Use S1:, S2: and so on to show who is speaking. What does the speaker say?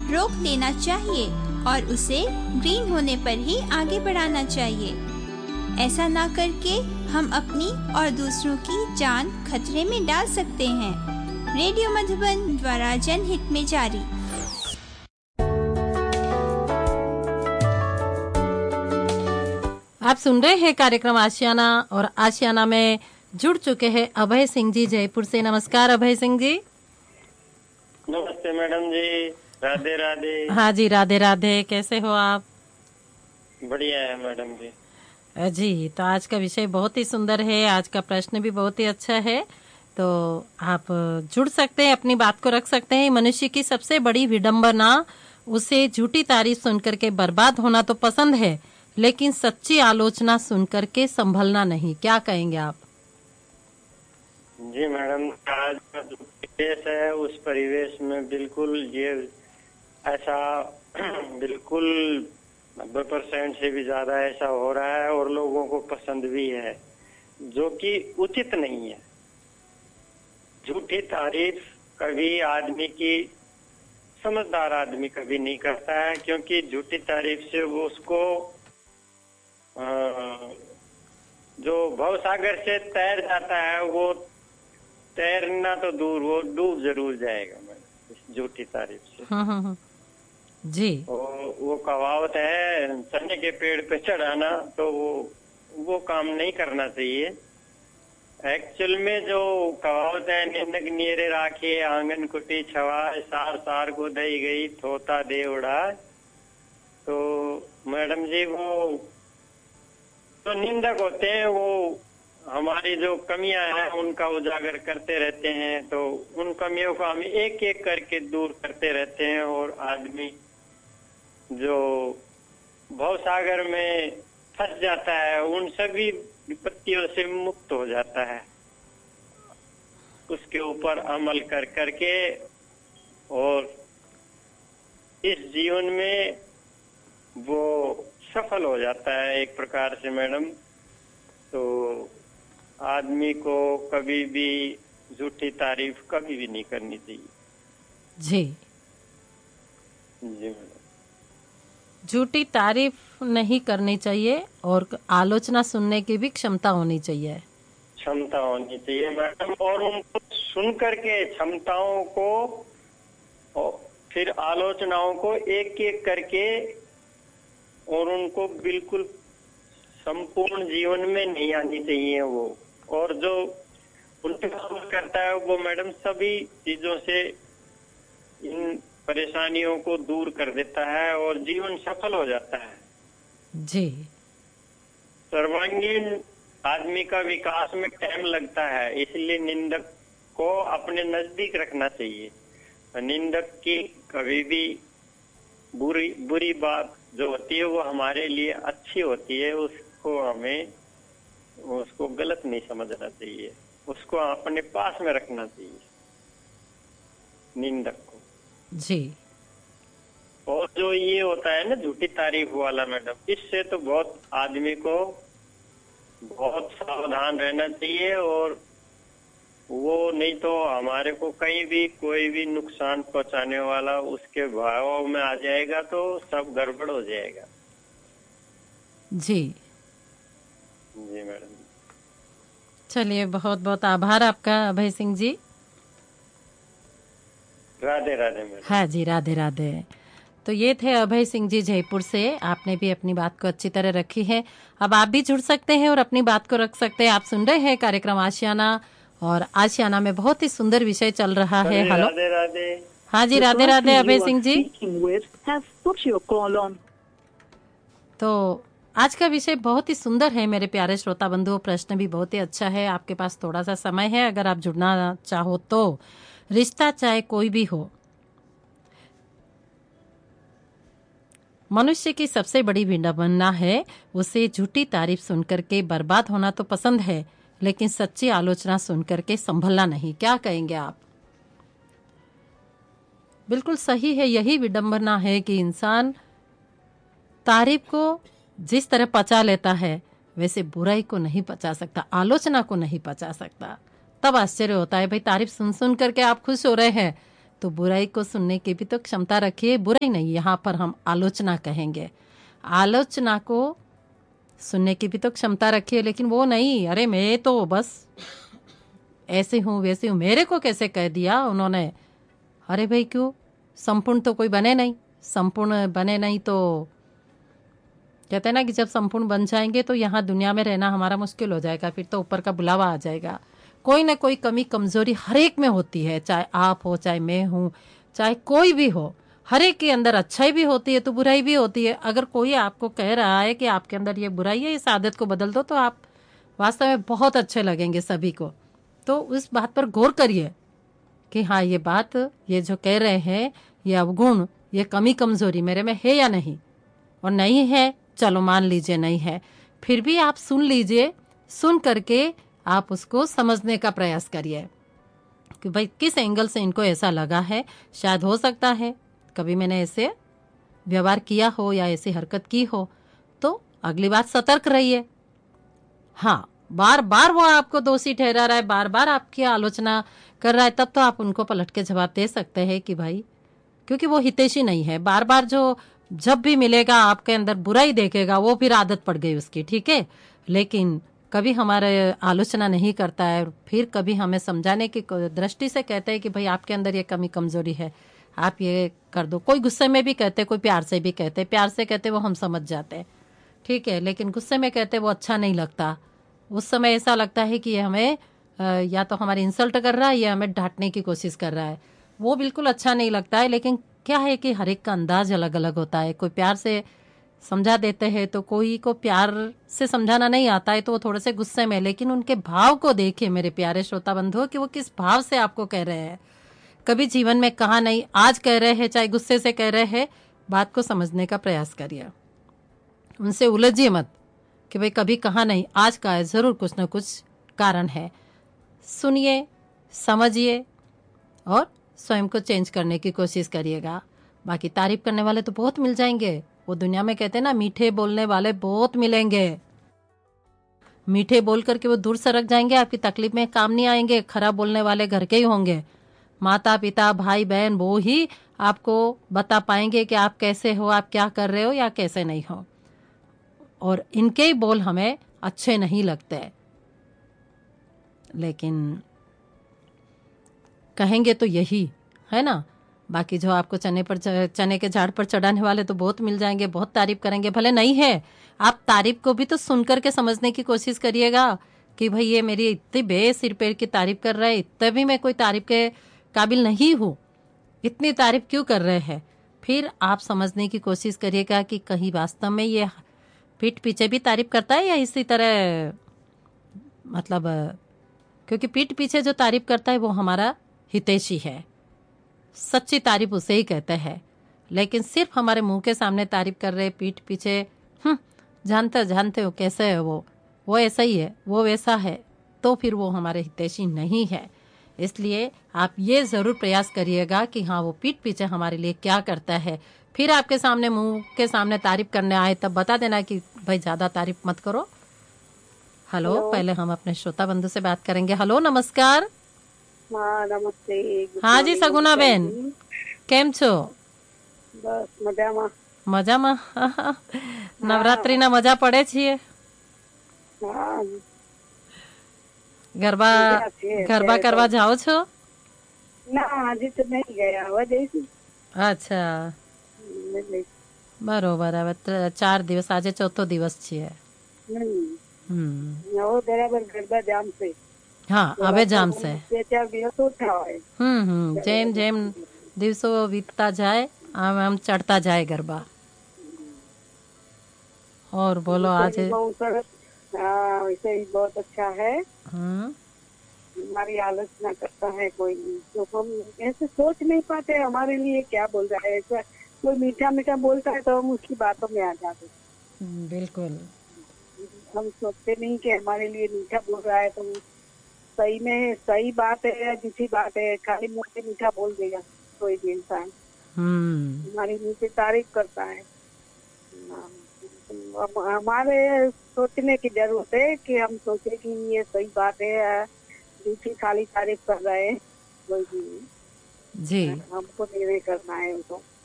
S1: रोक देना चाहिए और उसे ग्रीन होने पर ही आगे बढ़ाना चाहिए। ऐसा ना करके हम अपनी और दूसरों की जान खतरे में डाल सकते हैं। रेडियो मधुबन द्वारा जनहित में जारी।
S2: आप सुन रहे हैं कार्यक्रम आशियाना और आशियाना में जुड़ चुके हैं अभय सिंह जी जयपुर से। नमस्कार अभय सिंह जी।
S3: नमस्ते मैडम जी, राधे राधे।
S2: हाँ जी, राधे राधे। कैसे हो आप?
S3: बढ़िया है मैडम जी।
S2: जी, तो आज का विषय बहुत ही सुंदर है, आज का प्रश्न भी बहुत ही अच्छा है, तो आप जुड़ सकते हैं, अपनी बात को रख सकते हैं। मनुष्य की सबसे बड़ी विडंबना उसे झूठी तारीफ सुनकर के बर्बाद होना तो पसंद है, लेकिन सच्ची आलोचना सुनकर के संभलना नहीं। क्या कहेंगे आप?
S3: जी मैडम, आज का जो परिवेश है उस परिवेश में बिल्कुल ये ऐसा बिल्कुल 90% से भी ज्यादा ऐसा हो रहा है और लोगों को पसंद भी है, जो कि उचित नहीं है। झूठी तारीफ कभी आदमी की, समझदार आदमी कभी नहीं करता है, क्योंकि झूठी तारीफ से वो उसको जो भवसागर से तैर जाता है वो तैरना तो दूर, वो डूब जरूर जाएगा मैडम इस झूठी तारीफ से।
S2: जी।
S3: वो कहावत है, चने के पेड़ पे चढ़ाना, तो वो काम नहीं करना चाहिए। एक्चुअल में जो कहावत है, निंदक नियरे राखे आंगन कुटी छवा, सार सार को दई गई थोता दे उड़ा। तो मैडम जी, वो जो निंदक होते हैं वो हमारी जो कमियां हैं उनका उजागर करते रहते हैं, तो उन कमियों को हम एक एक करके दूर करते रहते हैं और आदमी जो भवसागर में फंस जाता है उन सभी विपत्तियों से मुक्त हो जाता है, उसके ऊपर अमल कर करके, और इस जीवन में वो सफल हो जाता है एक प्रकार से मैडम। तो आदमी को कभी भी झूठी तारीफ कभी भी नहीं करनी चाहिए।
S2: जी
S3: जी मैडम,
S2: झूठी तारीफ नहीं करनी चाहिए और आलोचना सुनने की भी क्षमता होनी चाहिए।
S3: क्षमता होनी चाहिए मैडम, और उनको सुन करके क्षमताओं को और फिर आलोचनाओं को एक एक करके और उनको बिल्कुल संपूर्ण जीवन में नहीं आनी चाहिए वो। और जो उल्टे करता है वो मैडम सभी चीजों से इन परेशानियों को दूर कर देता है और जीवन सफल हो जाता है।
S2: जी।
S3: सर्वांगीण आदमी का विकास में टाइम लगता है, इसलिए निंदक को अपने नजदीक रखना चाहिए। निंदक की कभी भी बुरी बात जो होती है वो हमारे लिए अच्छी होती है, उसको गलत नहीं समझना चाहिए, उसको अपने पास में रखना चाहिए निंदक को।
S2: जी।
S3: और जो ये होता है ना झूठी तारीफ वाला मैडम, इससे तो बहुत आदमी को बहुत सावधान रहना चाहिए, और वो नहीं तो हमारे को कहीं भी कोई भी नुकसान पहुंचाने वाला उसके भाव में आ जाएगा तो सब गड़बड़ हो जाएगा।
S2: जी।
S3: जी मैडम,
S2: चलिए, बहुत बहुत आभार आपका अभय सिंह जी।
S3: राधे राधे मैडम।
S2: हाँ जी, राधे राधे। तो ये थे अभय सिंह जी जयपुर से। आपने भी अपनी बात को अच्छी तरह रखी है। अब आप भी जुड़ सकते हैं और अपनी बात को रख सकते हैं। आप सुन रहे हैं कार्यक्रम आशियाना, और आशियाना में बहुत ही सुंदर विषय चल रहा है। हेलो,
S3: राधे राधे।
S2: हाँ जी, राधे राधे अभय सिंह जी। तो आज का विषय बहुत ही सुंदर है मेरे प्यारे श्रोता बंधुओं। प्रश्न भी बहुत ही अच्छा है। आपके पास थोड़ा सा समय है, अगर आप जुड़ना चाहो तो। रिश्ता चाहे कोई भी हो, मनुष्य की सबसे बड़ी विडंबना है उसे झूठी तारीफ सुनकर के बर्बाद होना तो पसंद है, लेकिन सच्ची आलोचना सुनकर के संभलना नहीं। क्या कहेंगे आप? बिल्कुल सही है। यही विडंबना है कि इंसान तारीफ को जिस तरह पचा लेता है वैसे बुराई को नहीं पचा सकता, आलोचना को नहीं पचा सकता। तब आश्चर्य होता है, भाई तारीफ सुन सुन करके आप खुश हो रहे हैं, तो बुराई को सुनने की भी तो क्षमता रखिए। बुराई नहीं, यहाँ पर हम आलोचना कहेंगे। आलोचना को सुनने की भी तो क्षमता रखिए, लेकिन वो नहीं, अरे मैं तो बस ऐसे हूँ वैसे हूँ, मेरे को कैसे कह दिया उन्होंने। अरे भाई क्यों, संपूर्ण तो कोई बने नहीं। संपूर्ण बने नहीं तो कहते हैं ना कि जब संपूर्ण बन जाएंगे तो यहाँ दुनिया में रहना हमारा मुश्किल हो जाएगा, फिर तो ऊपर का बुलावा आ जाएगा। कोई ना कोई कमी कमजोरी हर एक में होती है, चाहे आप हो, चाहे मैं हूँ, चाहे कोई भी हो। हर एक के अंदर अच्छाई भी होती है तो बुराई भी होती है। अगर कोई आपको कह रहा है कि आपके अंदर ये बुराई है, इस आदत को बदल दो, तो आप वास्तव में बहुत अच्छे लगेंगे सभी को। तो उस बात पर गौर करिए कि हाँ, ये बात, ये जो कह रहे हैं, ये अवगुण, ये कमी कमजोरी मेरे में है या नहीं। और नहीं है, चलो मान लीजिए नहीं है, फिर भी आप सुन लीजिए। सुन करके आप उसको समझने का प्रयास करिए कि भाई किस एंगल से इनको ऐसा लगा है। शायद हो सकता है कभी मैंने ऐसे व्यवहार किया हो या ऐसी हरकत की हो, तो अगली बार सतर्क रहिए। हाँ, बार बार वो आपको दोषी ठहरा रहा है, बार बार आपकी आलोचना कर रहा है, तब तो आप उनको पलट के जवाब दे सकते हैं कि भाई, क्योंकि वो हितैषी नहीं है। बार बार जो जब भी मिलेगा आपके अंदर बुराई देखेगा, वो फिर आदत पड़ गई उसकी, ठीक है। लेकिन कभी हमारे आलोचना नहीं करता है, फिर कभी हमें समझाने की दृष्टि से कहते हैं कि भाई आपके अंदर ये कमी कमजोरी है, आप ये कर दो। कोई गुस्से में भी कहते, कोई प्यार से भी कहते। प्यार से कहते वो हम समझ जाते हैं, ठीक है, लेकिन गुस्से में कहते वो अच्छा नहीं लगता। उस समय ऐसा लगता है कि ये हमें या तो हमारी इंसल्ट कर रहा है या हमें डांटने की कोशिश कर रहा है। वो बिल्कुल अच्छा नहीं लगता है। लेकिन क्या है कि हर एक का अंदाज अलग अलग होता है। कोई प्यार से समझा देते हैं तो कोई को प्यार से समझाना नहीं आता है, तो वो थोड़े से गुस्से में। लेकिन उनके भाव को देखिए मेरे प्यारे श्रोता बंधुओं कि वो किस भाव से आपको कह रहे हैं। कभी जीवन में कहा नहीं, आज कह रहे हैं, चाहे गुस्से से कह रहे हैं, बात को समझने का प्रयास करिए। उनसे उलझिए मत कि भाई कभी कहा नहीं, आज का है, जरूर कुछ ना कुछ कारण है। सुनिए, समझिए और स्वयं को चेंज करने की कोशिश करिएगा। बाकी तारीफ करने वाले तो बहुत मिल जाएंगे। वो दुनिया में कहते हैं ना, मीठे बोलने वाले बहुत मिलेंगे। मीठे बोल करके वो दूर सरक जाएंगे, आपकी तकलीफ में काम नहीं आएंगे। खराब बोलने वाले घर के ही होंगे। माता पिता भाई बहन वो ही आपको बता पाएंगे कि आप कैसे हो, आप क्या कर रहे हो या कैसे नहीं हो। और इनके ही बोल हमें अच्छे नहीं लगते, लेकिन कहेंगे तो यही है ना। बाकी जो आपको चने के झाड़ पर चढ़ाने वाले तो बहुत मिल जाएंगे, बहुत तारीफ करेंगे। भले नहीं है, आप तारीफ को भी तो सुन करके समझने की कोशिश करिएगा कि भाई ये मेरी इतनी बेसिर पैर की तारीफ कर रहा है, इतना भी मैं कोई तारीफ के काबिल नहीं हूँ, इतनी तारीफ क्यों कर रहे हैं। फिर आप समझने की कोशिश करिएगा कि कहीं वास्तव में ये पीठ पीछे भी तारीफ करता है या इसी तरह, मतलब क्योंकि पीठ पीछे जो तारीफ करता है वो हमारा हितैषी है। सच्ची तारीफ उसे ही कहते हैं। लेकिन सिर्फ हमारे मुंह के सामने तारीफ कर रहे, पीठ पीछे जानते हो कैसे है वो ऐसा ही है, वो वैसा है, तो फिर वो हमारे हितैषी नहीं है। इसलिए आप ये जरूर प्रयास करिएगा कि हाँ, वो पीठ पीछे हमारे लिए क्या करता है। फिर आपके सामने मुंह के सामने तारीफ करने आए तब बता देना कि भाई ज्यादा तारीफ मत करो। हेलो, पहले हम अपने श्रोता बंधु से बात करेंगे। हेलो, नमस्कार।
S4: हाँ, नमस्ते।
S2: हाँ जी, सगुना बेन, કેમ છો?
S4: બસ મજામાં.
S2: મજામાં. નવરાત્રીના મજા પડે છીએ?
S4: હા,
S2: ગરબા કરવા જાઓ છો?
S4: ના, આજે તો નહીં ગયા, હવે જઈશું.
S2: અચ્છા, બરોબર. હવે 4 દિવસ, આજે ચોથો દિવસ છે.
S4: હવે બરાબર ગરબા જામશે.
S2: હા, હવે જામશે.
S4: 2-4 દિવસ ઓછા હોય.
S2: જેમ જેમ દિવસો વીતતા જાય આમ ચડતા જાય ગરબા. और बोलो आज।
S4: हाँ, वैसे ही बहुत अच्छा है। हमारी आलोचना करता है कोई, तो हम ऐसे सोच नहीं पाते हमारे लिए क्या बोल रहा है। ऐसा कोई मीठा मीठा बोलता है तो हम उसकी बातों में आ जाते।
S2: बिल्कुल,
S4: हम सोचते नहीं कि हमारे लिए मीठा बोल रहा है तो सही में सही बात है या झूठी बात है। खाली मुंह से मीठा बोल देगा कोई भी इंसान, हमारी नीचे तारीफ करता है। हमारे सोचने की जरूरत है कि हम सोचे कि ये सही बात है या झूठी खाली तारीफ कर रहे हैं कोई भी।
S2: जी।
S4: हमको निर्णय करना है उनको।